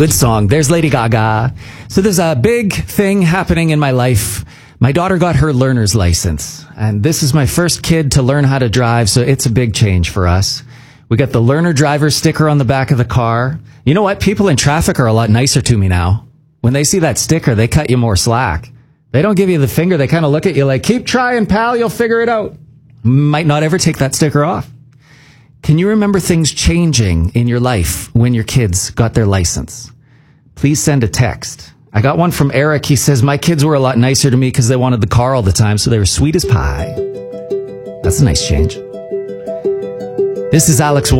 Good song. There's Lady Gaga. So there's a big thing happening in my life. My daughter got her learner's license, and this is my first kid to learn how to drive, so it's a big change for us. We got the learner driver sticker on the back of the car. You know what? People in traffic are a lot nicer to me now. When they see that sticker, they cut you more slack. They don't give you the finger. They kind of look at you like, keep trying, pal, you'll figure it out. Might not ever take that sticker off. Can you remember things changing in your life when your kids got their license? Please send a text. I got one from Eric. He says, my kids were a lot nicer to me because they wanted the car all the time, so they were sweet as pie. That's a nice change. This is Alex